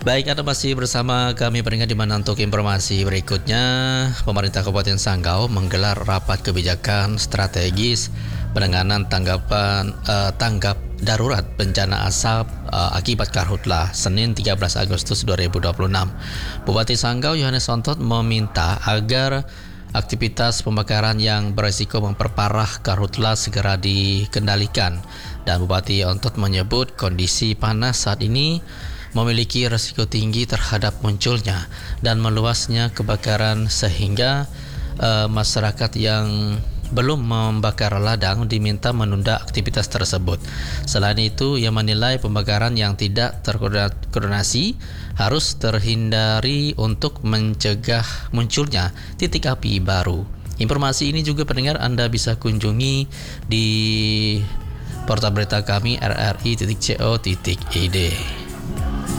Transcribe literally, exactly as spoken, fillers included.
Baik, Anda masih bersama kami pendengar di mana untuk informasi berikutnya. Pemerintah Kabupaten Sanggau menggelar rapat kebijakan strategis penanganan tanggapan uh, tanggap darurat bencana asap uh, akibat karhutlah Senin tiga belas Agustus dua ribu dua puluh enam. Bupati Sanggau Yohanes Sontot meminta agar aktivitas pembakaran yang berisiko memperparah karhutlah segera dikendalikan, dan Bupati Ontot menyebut kondisi panas saat ini memiliki risiko tinggi terhadap munculnya dan meluasnya kebakaran sehingga uh, masyarakat yang belum membakar ladang diminta menunda aktivitas tersebut. Selain itu, ia menilai pembakaran yang tidak terkoordinasi harus terhindari untuk mencegah munculnya titik api baru. Informasi ini juga pendengar Anda bisa kunjungi di portal berita kami r r i titik co titik i d.